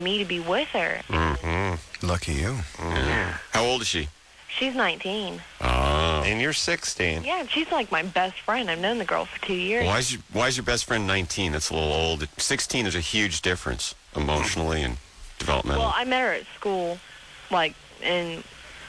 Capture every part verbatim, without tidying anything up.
me to be with her. Mm-hmm. Lucky you. Mm-hmm. Yeah. How old is she? She's nineteen. Oh. And you're sixteen. Yeah, she's like my best friend. I've known the girl for two years. Why is your, why is your best friend nineteen? That's a little old. sixteen is a huge difference emotionally and developmentally. Well, I met her at school, like, in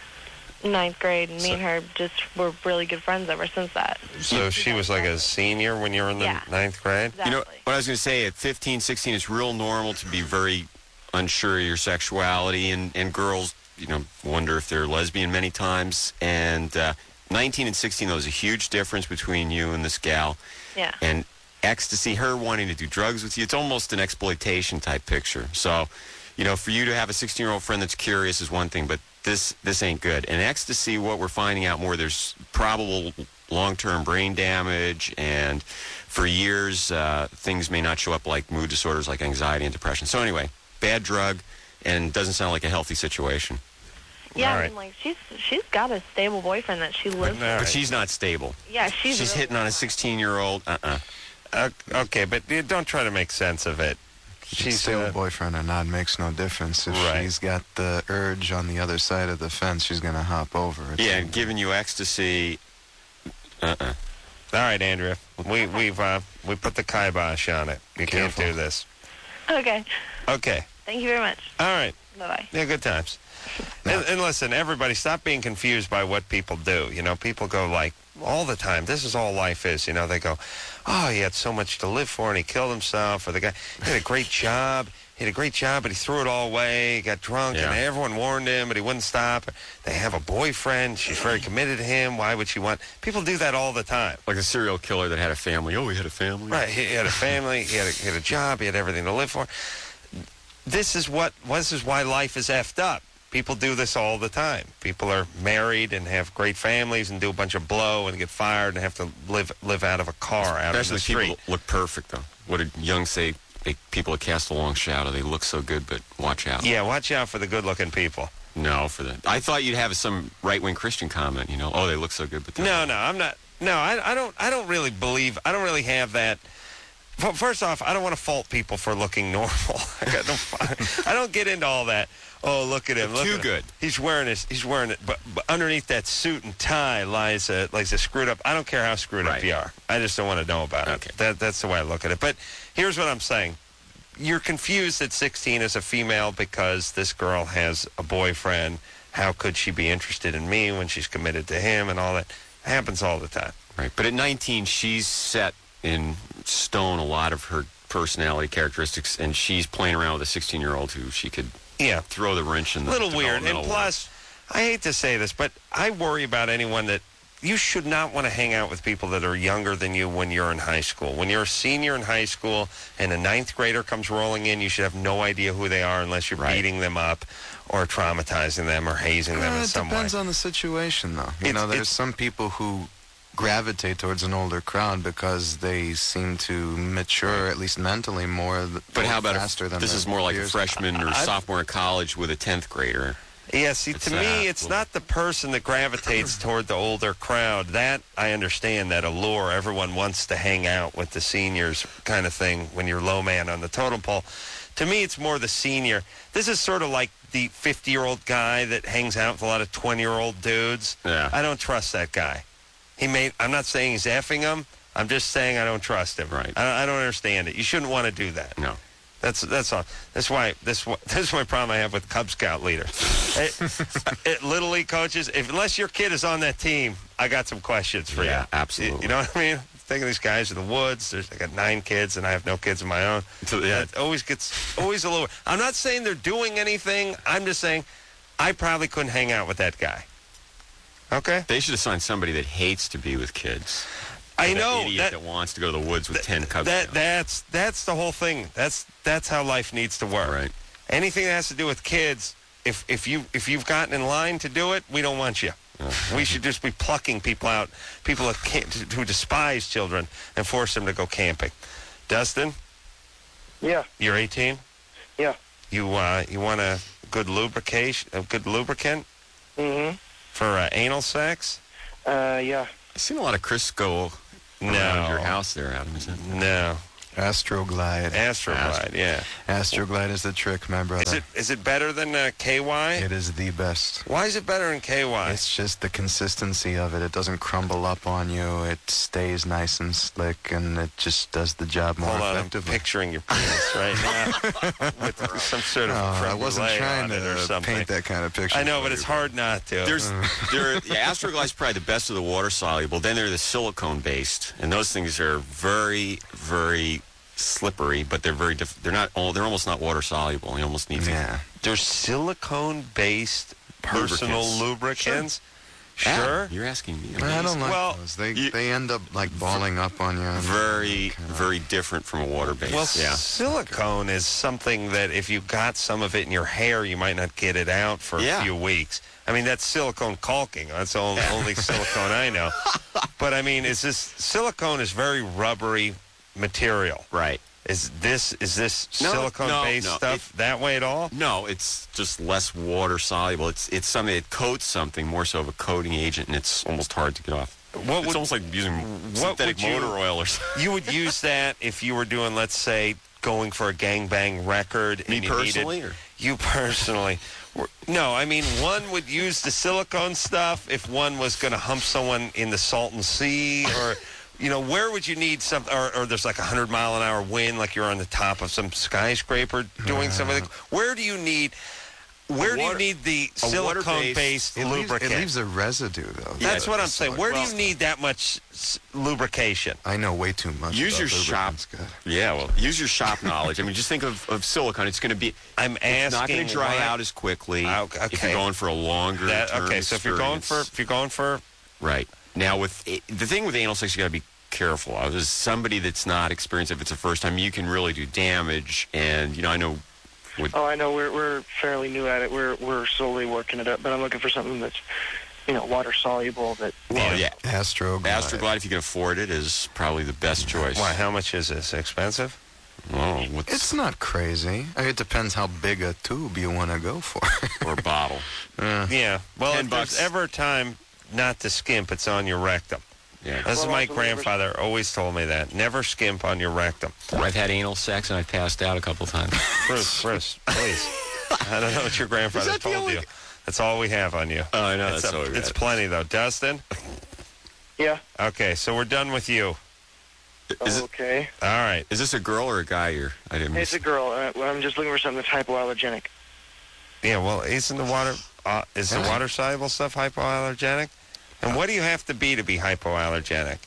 ninth grade, and me So- and her just were really good friends ever since that. So she was like a senior when you were in the Yeah. ninth grade? Exactly. You know, what I was going to say, at fifteen, sixteen, it's real normal to be very unsure of your sexuality, and, and girls, you know, wonder if they're lesbian many times. And uh, nineteen and sixteen, there's a huge difference between you and this gal. Yeah. And ecstasy, her wanting to do drugs with you, it's almost an exploitation type picture. So, you know, for you to have a sixteen-year-old friend that's curious is one thing, but this this ain't good. And ecstasy, what we're finding out more, there's probable long-term brain damage, and for years, uh, things may not show up like mood disorders like anxiety and depression. So anyway, bad drug, and doesn't sound like a healthy situation. Yeah, All I right. mean, like, she's she's got a stable boyfriend that she lives All with. right. But she's not stable. Yeah, she's She's really hitting on a not. sixteen-year-old. Uh-uh. Uh, okay, but you don't try to make sense of it. She's Stable uh, boyfriend or not makes no difference. If Right. she's got the urge on the other side of the fence, she's going to hop over. It's Yeah, and giving you ecstasy. Uh-uh. all right, Andrea. We we've uh, we put the kibosh on it. You Careful. can't do this. Okay. Okay. Thank you very much. All right. Bye-bye. Yeah, good times. And, and listen, everybody, stop being confused by what people do. You know, people go like all the time, this is all life is. You know, they go, oh, he had so much to live for and he killed himself. Or the guy, he had a great job. He had a great job, but he threw it all away. He got drunk, Yeah. and everyone warned him, but he wouldn't stop. They have a boyfriend. She's very committed to him. Why would she want? People do that all the time. Like a serial killer that had a family. Oh, he had a family. Right. He had a family. He had a, he had a job. He had everything to live for. This is what. This is why life is effed up. People do this all the time. People are married and have great families and do a bunch of blow and get fired and have to live live out of a car out Especially in the street. people that look perfect, though. What did Young say? They, people that cast a long shadow, they look so good, but watch out. Yeah, watch out for the good-looking people. No, for the. I thought you'd have some right-wing Christian comment. You know, oh, they look so good, but they're- No, no, I'm not. No, I, I don't. I don't really believe. I don't really have that. F- First off, I don't want to fault people for looking normal. I got no. I don't get into all that. Oh, look at him! Look Too at him. good. He's wearing his. He's wearing it, but, but underneath that suit and tie lies a lies a screwed up. I don't care how screwed up Right. you are. I just don't want to know about Okay. it. That that's the way I look at it. But here's what I'm saying. You're confused at sixteen as a female because this girl has a boyfriend. How could she be interested in me when she's committed to him and all that? Happens all the time. Right. But at nineteen, she's set in stone a lot of her personality characteristics, and she's playing around with a sixteen-year-old who she could Yeah. throw the wrench in the Little weird. And developmental plus, I hate to say this, but I worry about anyone that you should not want to hang out with people that are younger than you when you're in high school. When you're a senior in high school and a ninth grader comes rolling in, you should have no idea who they are unless you're Right. beating them up or traumatizing them or hazing them Uh, in it some way. depends on the situation, though. You It's- know, there's it's- some people who gravitate towards an older crowd because they seem to mature, at least mentally, more th- But how about faster if than this their is more like a peers. freshman or I- sophomore in college with a tenth grader? Yeah, see, It's to that me, it's little- not the person that gravitates toward the older crowd. That, I understand, that allure. Everyone wants to hang out with the seniors kind of thing when you're low man on the totem pole. To me, it's more the senior. This is sort of like the fifty-year-old guy that hangs out with a lot of twenty-year-old dudes. Yeah. I don't trust that guy. He may. I'm not saying he's effing him. I'm just saying I don't trust him. Right. I, I don't understand it. You shouldn't want to do that. No. That's that's all. That's why this this is my problem I have with Cub Scout leaders. it, it, Little League coaches. If unless your kid is on that team, I got some questions for Yeah, you. absolutely. You, you know what I mean? Think of these guys in the woods. There's, I got nine kids and I have no kids of my own. So, yeah. It always gets always a little. I'm not saying they're doing anything. I'm just saying I probably couldn't hang out with that guy. Okay. They should assign somebody that hates to be with kids. I That know idiot that, that. wants to go to the woods with ten Cub That Scouts. that's that's the whole thing. That's that's how life needs to work. Right. Anything that has to do with kids, if if you if you've gotten in line to do it, we don't want you. We should just be plucking people out, people who can't- who despise children, and force them to go camping. Dustin, Yeah, you're eighteen. yeah. You uh, you want a good lubrication, a good lubricant Mm-hmm. for uh, anal sex? Uh, yeah. I've seen a lot of Crisco No. around your house there, Adam. Is it? No. Astroglide. Astroglide, yeah. Astroglide is the trick, my brother. Is it is it better than uh, K Y? It is the best. Why is it better than K Y? It's just the consistency of it. It doesn't crumble up on you. It stays nice and slick, and it just does the job more Hold on, I'm effectively. picturing your penis right now with some sort of Oh, I creme wasn't brulee trying on it or to something. paint that kind of picture. I know, for but you, it's hard not to. There's, there, yeah, Astroglide's probably the best of the water soluble. Then they're the silicone based, and those things are very, very slippery, but they're very, diff- they're not, all, they're almost not water soluble. You almost need to. Yeah. There's silicone-based personal lubricants. Lubricants. Sure. Adam, you're asking me. I don't like Well, those. They you- they end up like balling up on you. and- Very, kind of- very different from a water base. Well, yeah. silicone is something that if you got some of it in your hair, you might not get it out for Yeah. a few weeks. I mean, that's silicone caulking. That's the only, only silicone I know. But I mean, is this silicone is very rubbery material? Right. Is this is this No, silicone-based no, no. stuff that way at all? No, it's just less water soluble. It's it's something it coats something more so of a coating agent, and it's almost hard to get off. What It's would- almost like using what synthetic would you- motor oil or something. You would use that if you were doing, let's say, going for a gangbang record. Me and you personally, needed- or? You personally. were- No, I mean, one would use the silicone stuff if one was going to hump someone in the Salton Sea, or, you know, where would you need something, or, or there's like a hundred mile an hour wind, like you're on the top of some skyscraper doing something. Where do you need, where do you water- need the a water-based- silicone-based It leaves, lubricant? it leaves a residue, though. Yeah, That's what I'm saying. Where do well- you need that much s- lubrication? I know way too much. Use about your shop. lubricants, God. Yeah, well, use your shop knowledge. I mean, just think of, of silicone. It's going to be. I'm It's not going asking to dry why- out as quickly Ah, if okay. you're going for a longer That, term okay, so if you're going for experience. if you're going for Right. Now, with the thing with anal sex, you got to be careful. I was somebody that's not experienced. If it's the first time, you can really do damage. And you know, I know. With, Oh, I know we're we're fairly new at it. We're we're slowly working it up, but I'm looking for something that's, you know, water soluble. That well, yeah, Astroglide. Astroglide, if you can afford it, is probably the best choice. why? How much is this? Expensive? Oh, what's It's not crazy. I mean, it depends how big a tube you want to go for. or a bottle? Uh, Yeah. Well, Ten if there's bucks. ever a time not to skimp, it's on your rectum. Yeah. That's Well, my also never- grandfather always told me that. Never skimp on your rectum. I've had anal sex and I've passed out a couple times. Bruce, Bruce, please. I don't know what your grandfather Is that the told only- you. That's all we have on you. Oh, I know. It's, That's a- all we got. it's plenty, though. Dustin? yeah. Okay, so we're done with you. Is, it, Okay. All right. is this a girl or a guy? Or I didn't. It's Miss. a girl. Uh, well, I'm just looking for something that's hypoallergenic. Yeah, well, isn't the water, uh, is the water-soluble stuff hypoallergenic? And what do you have to be to be hypoallergenic?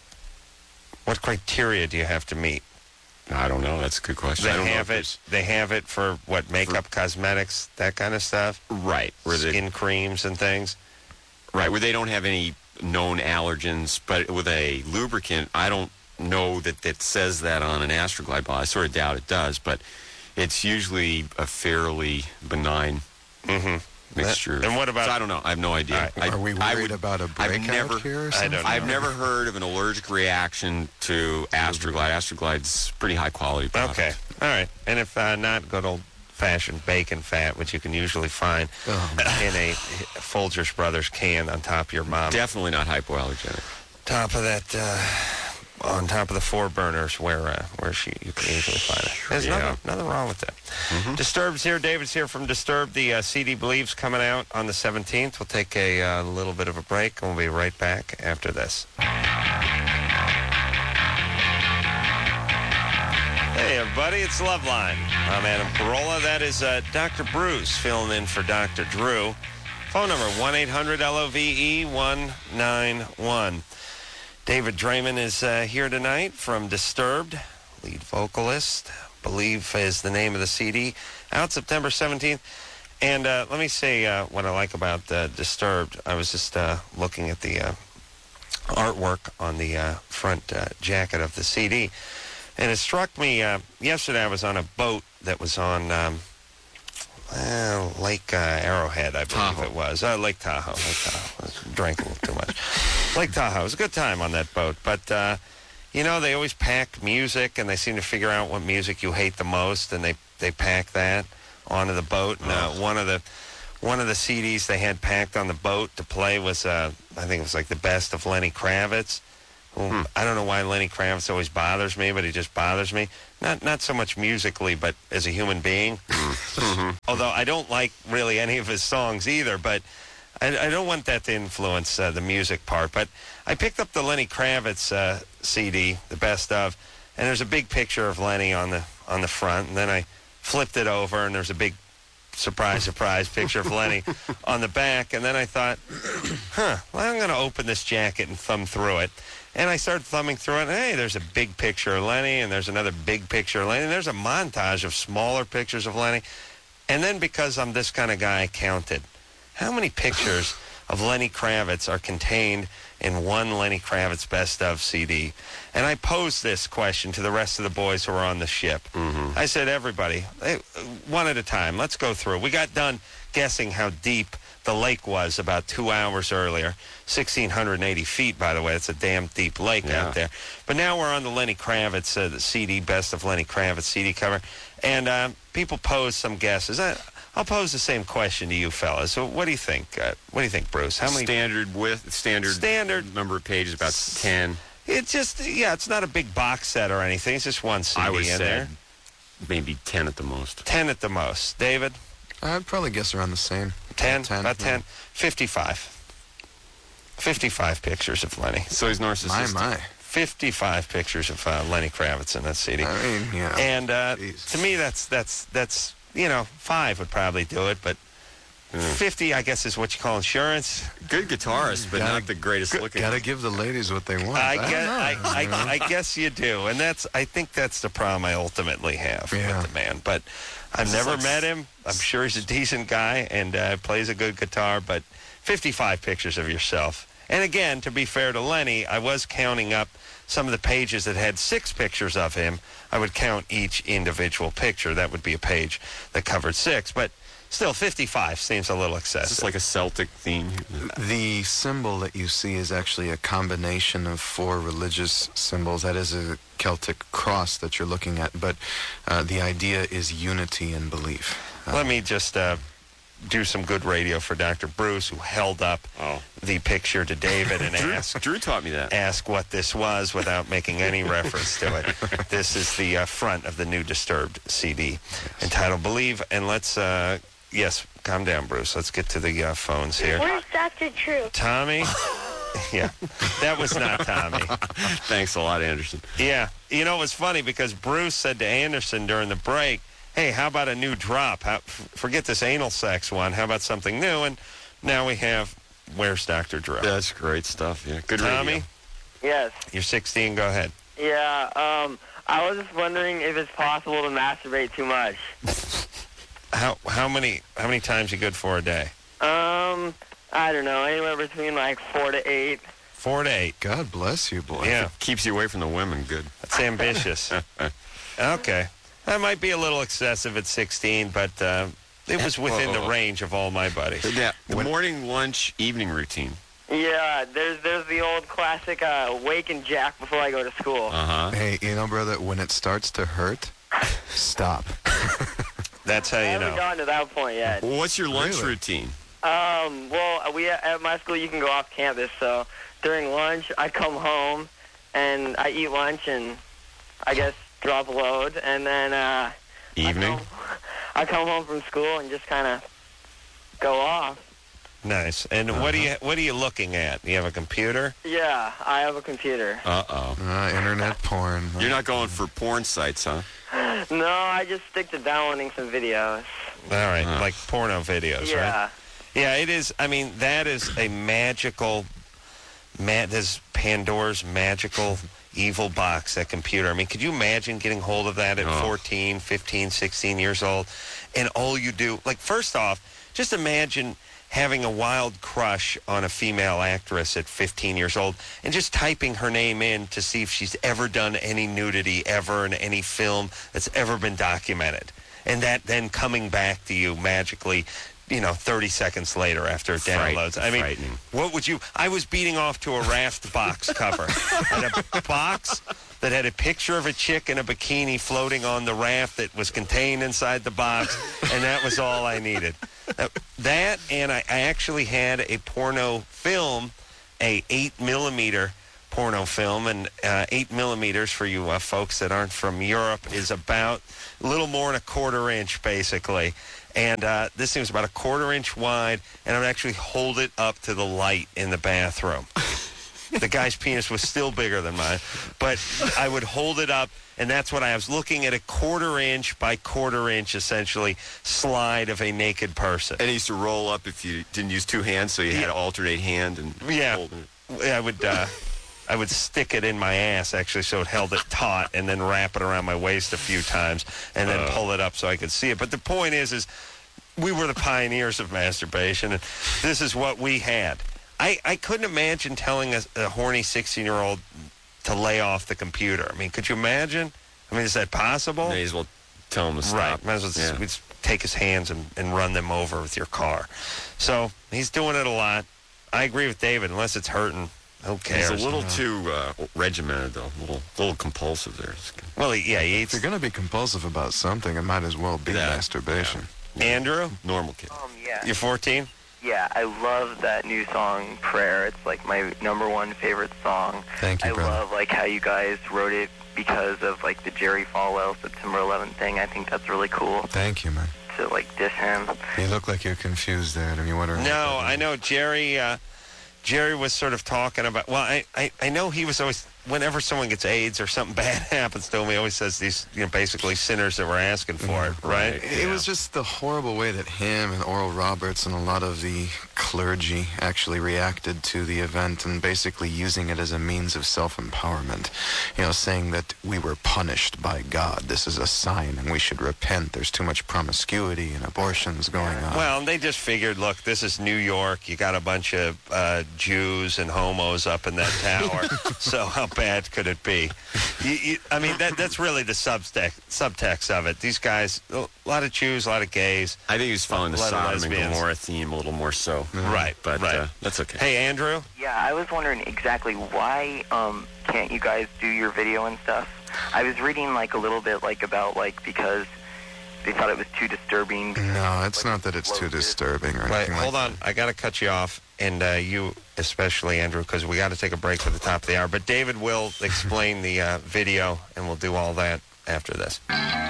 What criteria do you have to meet? I don't know. That's a good question. They I don't know have if it. They have it for what? Makeup, cosmetics, that kind of stuff. there's- Right. Where they, Skin creams and things. right. Where they don't have any known allergens, but with a lubricant, I don't know that it says that on an Astroglide bottle. I sort of doubt it does, but it's usually a fairly benign Mm-hmm. mixture. And what about- So I don't know. I have no idea. All right. I, Are we I worried would- about a breakout never- here or I something? don't know. I've never heard of an allergic reaction to Astroglide. Astroglide's pretty high quality product. Okay. All right. And if uh, not, good old-fashioned bacon fat, which you can usually find Oh, in a Folgers Brothers can on top of your mom. Definitely not hypoallergenic. top of that, uh, on top of the four burners where uh, where she you can easily find it. There's Yeah. nothing, nothing wrong with that. Mhm. Disturbed's here. David's here from Disturbed. The uh, C D Believes coming out on the seventeenth. We'll take a uh, little bit of a break, and we'll be right back after this. Hey, everybody, it's Loveline. I'm Adam Carolla. That is uh, Doctor Bruce filling in for Doctor Drew. Phone number one eight hundred L O V E one nine one. David Draymond is uh, here tonight from Disturbed, lead vocalist, Believe is the name of the C D, out September seventeenth. And uh, let me say uh, what I like about uh, Disturbed. I was just uh, looking at the uh, artwork on the uh, front uh, jacket of the C D, and it struck me, uh, yesterday I was on a boat that was on um, uh, Lake uh, Arrowhead, I believe Tahoe. it was. Uh, Lake Tahoe. Lake Tahoe. I drank a little too much. Lake Tahoe. It was a good time on that boat. But, uh, you know, they always pack music, and they seem to figure out what music you hate the most, and they, they pack that onto the boat. And uh, one of the one of the C Ds they had packed on the boat to play was, uh, I think it was like the best of Lenny Kravitz. Hmm. I don't know why Lenny Kravitz always bothers me, but he just bothers me. Not not so much musically, but as a human being. Although I don't like really any of his songs either, but I, I don't want that to influence uh, the music part. But I picked up the Lenny Kravitz uh, C D, the best of, and there's a big picture of Lenny on the on the front, and then I flipped it over, and there's a big surprise, surprise picture of Lenny on the back, and then I thought, huh, well, I'm going to open this jacket and thumb through it. And I started thumbing through it, and hey, there's a big picture of Lenny, and there's another big picture of Lenny, and there's a montage of smaller pictures of Lenny. And then because I'm this kind of guy, I counted. How many pictures of Lenny Kravitz are contained in one Lenny Kravitz Best Of C D? And I posed this question to the rest of the boys who were on the ship. Mm-hmm. I said, everybody, hey, one at a time, let's go through. We got done guessing how deep the lake was about two hours earlier. one thousand six hundred eighty feet, by the way. It's a damn deep lake Yeah. out there. But now we're on the Lenny Kravitz, uh, the C D, Best of Lenny Kravitz C D cover. And uh, people pose some guesses. I, I'll pose the same question to you fellas. So what do you think? Uh, what do you think, Bruce? How many? Standard width, standard, Standard. number of pages, about ten. It's just, yeah, it's not a big box set or anything. It's just one C D I would in say there. maybe ten at the most. ten at the most. David? I'd probably guess around the same. ten? ten, About yeah. ten? fifty-five. fifty-five pictures of Lenny. So he's My, narcissistic. my. fifty-five pictures of uh, Lenny Kravitz in that C D. I mean, you know. And uh, Jeez. to me, that's, that's, that's, you know, five would probably do it, but fifty, I guess, is what you call insurance. Good guitarist, but Gotta- not the greatest looking. Gotta give the ladies what they want. I don't guess, know, I, you know. I, I guess you do, and that's. I think that's the problem I ultimately have Yeah. with the man. But I've never like- met him. I'm sure he's a decent guy and uh, plays a good guitar. But fifty-five pictures of yourself. And again, to be fair to Lenny, I was counting up some of the pages that had six pictures of him. I would count each individual picture. That would be a page that covered six, but. Still, fifty-five seems a little It's excessive. just like a Celtic theme. The symbol that you see is actually a combination of four religious symbols. That is a Celtic cross that you're looking at, but uh, the idea is unity and belief. Uh, Let me just uh, do some good radio for Doctor Bruce, who held up Oh. the picture to David and Drew, asked Drew taught me that. ask what this was without making any reference to it. This is the uh, front of the new Disturbed C D entitled Believe. And let's, uh, yes, calm down, Bruce. Let's get to the uh, phones here. Where's Doctor Drew? Tommy? Yeah, that was not Tommy. Thanks a lot, Anderson. Yeah, you know, it was funny because Bruce said to Anderson during the break, hey, how about a new drop? How, f- forget this anal sex one. How about something new? And now we have Where's Doctor Drew? That's great stuff. Yeah, good Tommy, radio. Yes. you're sixteen. Go ahead. Yeah. Um, I was just wondering if it's possible to masturbate too much. How how many how many times you good for a day? Um, I don't know, anywhere between like four to eight. Four to eight. God bless you, boy. Yeah, Keeps you away from the women. Good. that's ambitious. Okay, that might be a little excessive at sixteen, but uh, it was within the range of all my buddies. Yeah, the morning, lunch, evening routine. Yeah, there's there's the old classic uh, wake and jack before I go to school. Uh huh. Hey, you know, brother, when it starts to hurt, stop. That's how I you haven't know. gotten to that point yet. Well, what's your lunch Really? routine? Um, well, we at my school you can go off campus, so during lunch I come home and I eat lunch and I guess drop a load, and then uh, Evening. I come, I come home from school and just kind of go off. Nice. And what are you what are you looking at? You have a computer? Yeah, I have a computer. Uh oh. Uh, internet porn. You're not going for porn sites, huh? No, I just stick to downloading some videos. All right, Uh. like porno videos, Yeah. right? Yeah, it is. I mean, that is a magical. Ma- this Pandora's magical evil box, that computer. I mean, could you imagine getting hold of that at Oh. fourteen, fifteen, sixteen years old? And all you do, like, first off, just imagine having a wild crush on a female actress at fifteen years old and just typing her name in to see if she's ever done any nudity ever in any film that's ever been documented. And that then coming back to you magically, you know, thirty seconds later after it Fright- downloads. I mean, frightening. what would you... I was beating off to a Raft box cover. And a box that had a picture of a chick in a bikini floating on the raft that was contained inside the box, and that was all I needed. Uh, That, and I, I actually had a porno film, a eight millimeter porno film, and uh, eight millimeters for you uh, folks that aren't from Europe is about a little more than a quarter inch, basically. And uh, this thing was about a quarter inch wide, and I would actually hold it up to the light in the bathroom. The guy's penis was still bigger than mine, but I would hold it up, and that's what I, I was looking at, a quarter inch by quarter inch, essentially, slide of a naked person. And it used to roll up if you didn't use two hands, so you had Yeah. to alternate hand and Yeah. hold it. I would uh, I would stick it in my ass, actually, so it held it taut, and then wrap it around my waist a few times, and then Uh. pull it up so I could see it. But the point is, is we were the pioneers of masturbation, and this is what we had. I, I couldn't imagine telling a, a horny sixteen-year-old to lay off the computer. I mean, could you imagine? I mean, is that possible? May as well tell him to stop. Right. Might as well just, Yeah. we'd just take his hands and, and run them over with your car. So he's doing it a lot. I agree with David. Unless it's hurting, who cares? He's a little too uh, regimented, though. A little, little compulsive there. Well, he, yeah, he If eats. you're going to be compulsive about something, it might as well be Yeah. masturbation. Andrew, Normal kid. Um, yeah. you're fourteen? Yeah, I love that new song, Prayer. It's like my number one favorite song. Thank you, I brother. love like how you guys wrote it because of like the Jerry Falwell September eleventh thing. I think that's really cool Thank you, man. to like diss him. You look like you're confused there. Are you wondering? No, I know Jerry. Uh, Jerry was sort of talking about. Well, I, I, I know he was always. Whenever someone gets AIDS or something bad happens to him, he always says these, you know, basically sinners that were asking for it, right? It was just the horrible way that him and Oral Roberts and a lot of the clergy actually reacted to the event and basically using it as a means of self-empowerment. You know, saying that we were punished by God. This is a sign and we should repent. There's too much promiscuity and abortions going on. Well, they just figured, look, this is New York. You got a bunch of uh, Jews and homos up in that tower. So how bad could it be? You, you, I mean, that that's really the subtext, subtext of it. These guys, a lot of Jews, a lot of gays. I think he was following the A lot of Sodom and lesbians. Gomorrah theme a little more so. Right, But right. Uh, that's okay. Hey, Andrew? Yeah, I was wondering exactly why um, can't you guys do your video and stuff? I was reading like a little bit like about like because they thought it was too disturbing. No, it's like, not that it's too explosive. disturbing or Right, anything hold like on. I got to cut you off, and uh, you especially, Andrew, because we got to take a break for the top of the hour. But David will explain the uh, video, and we'll do all that after this.